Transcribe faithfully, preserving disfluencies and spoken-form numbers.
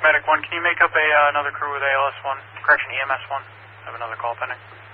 Medic one, can you make up a uh, another crew with A L S one, correction E M S one? I have another call pending.